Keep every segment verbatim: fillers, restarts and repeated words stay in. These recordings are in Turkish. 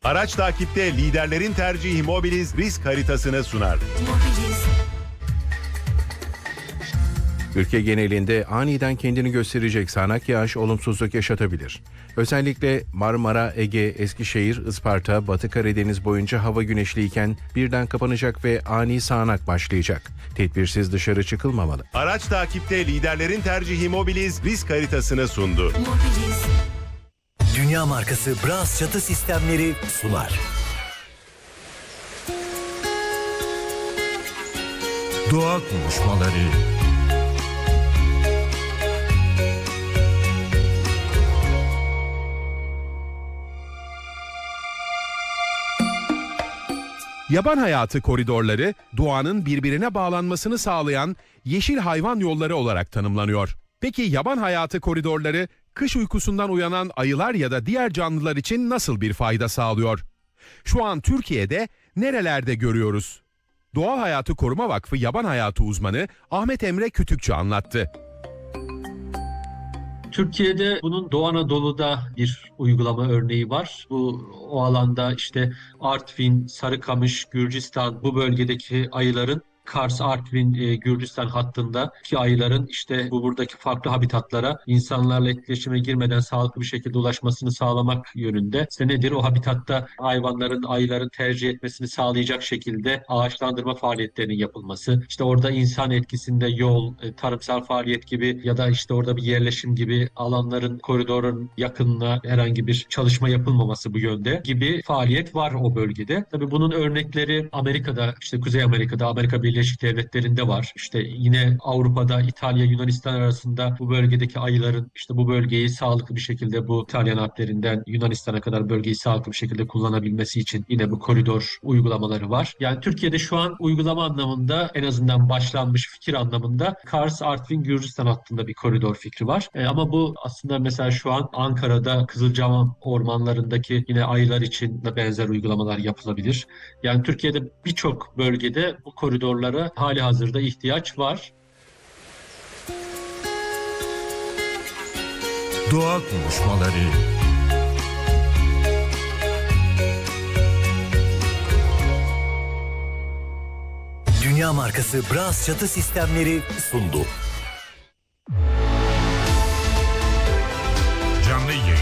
Araç takipte liderlerin tercihi Mobiliz risk haritasını sunar. Mobiliz. Ülke genelinde aniden kendini gösterecek sağanak yağış olumsuzluk yaşatabilir. Özellikle Marmara, Ege, Eskişehir, Isparta, Batı Karadeniz boyunca hava güneşliyken birden kapanacak ve ani sağanak başlayacak. Tedbirsiz dışarı çıkılmamalı. Araç takipte liderlerin tercihi Mobiliz risk haritasını sundu. Mobiliz. Dünya markası Bras çatı sistemleri sunar. Doğa konuşmaları. Yaban hayatı koridorları, doğanın birbirine bağlanmasını sağlayan yeşil hayvan yolları olarak tanımlanıyor. Peki yaban hayatı koridorları, kış uykusundan uyanan ayılar ya da diğer canlılar için nasıl bir fayda sağlıyor? Şu an Türkiye'de nerelerde görüyoruz? Doğa Hayatı Koruma Vakfı Yaban Hayatı uzmanı Ahmet Emre Kütükçü anlattı. Türkiye'de bunun Doğu Anadolu'da bir uygulama örneği var. Bu o alanda işte Artvin, Sarıkamış, Gürcistan bu bölgedeki ayıların Kars, Artvin, e, Gürcistan hattındaki ayıların işte bu buradaki farklı habitatlara insanlarla etkileşime girmeden sağlıklı bir şekilde ulaşmasını sağlamak yönünde. İşte nedir? O habitatta hayvanların, ayıların tercih etmesini sağlayacak şekilde ağaçlandırma faaliyetlerinin yapılması. İşte orada insan etkisinde yol, e, tarımsal faaliyet gibi ya da işte orada bir yerleşim gibi alanların, koridorun yakınına herhangi bir çalışma yapılmaması bu yönde gibi faaliyet var o bölgede. Tabii bunun örnekleri Amerika'da, işte Kuzey Amerika'da, Amerika Birleşik Birleşik Devletleri'nde var. İşte yine Avrupa'da İtalya, Yunanistan arasında bu bölgedeki ayıların işte bu bölgeyi sağlıklı bir şekilde bu İtalyan Alplerinden Yunanistan'a kadar bölgeyi sağlıklı bir şekilde kullanabilmesi için yine bu koridor uygulamaları var. Yani Türkiye'de şu an uygulama anlamında en azından başlanmış fikir anlamında Kars, Artvin, Gürcistan hattında bir koridor fikri var. E, ama bu aslında mesela şu an Ankara'da Kızılcahamam ormanlarındaki yine ayılar için de benzer uygulamalar yapılabilir. Yani Türkiye'de birçok bölgede bu koridorlar hali hazırda ihtiyaç var. Doğa konuşmaları. Dünya markası Bras çatı sistemleri sundu. Canlı yayın.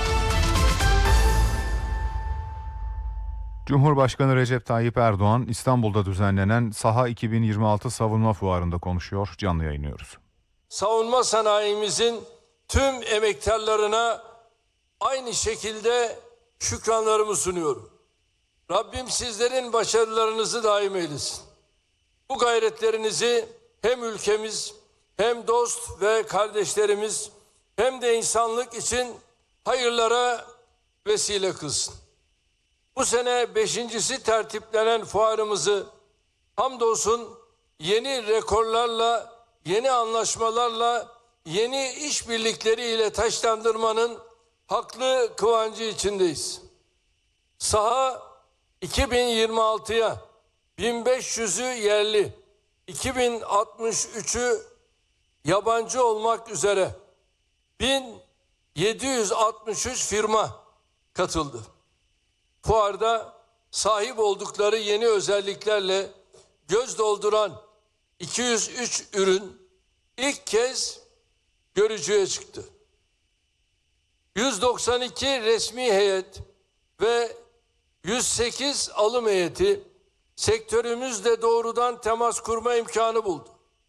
Cumhurbaşkanı Recep Tayyip Erdoğan, İstanbul'da düzenlenen Saha iki bin yirmi altı Savunma Fuarı'nda konuşuyor. Canlı yayınlıyoruz. Savunma sanayimizin tüm emektarlarına aynı şekilde şükranlarımı sunuyorum. Rabbim sizlerin başarılarınızı daim eylesin. Bu gayretlerinizi hem ülkemiz hem dost ve kardeşlerimiz hem de insanlık için hayırlara vesile kılsın. Bu sene beşincisi tertiplenen fuarımızı hamdolsun yeni rekorlarla, yeni anlaşmalarla, yeni işbirlikleriyle taçlandırmanın haklı kıvancı içindeyiz. Saha iki bin yirmi altıya bin beş yüzü yerli, iki bin altmış üçü yabancı olmak üzere bin yedi yüz altmış üç firma katıldı. Fuarda sahip oldukları yeni özelliklerle göz dolduran iki yüz üç ürün ilk kez görücüye çıktı. yüz doksan iki resmi heyet ve yüz sekiz alım heyeti sektörümüzle doğrudan temas kurma imkanı buldu.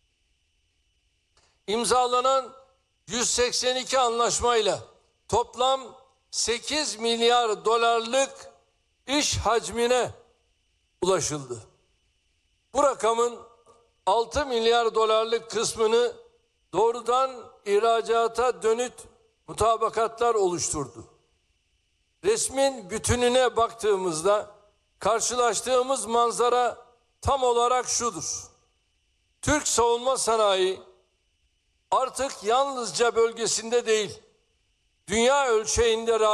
İmzalanan yüz seksen iki anlaşmayla toplam sekiz milyar dolarlık iş hacmine ulaşıldı. Bu rakamın altı milyar dolarlık kısmını doğrudan ihracata dönük mutabakatlar oluşturdu. Resmin bütününe baktığımızda karşılaştığımız manzara tam olarak şudur. Türk savunma sanayi artık yalnızca bölgesinde değil, dünya ölçeğinde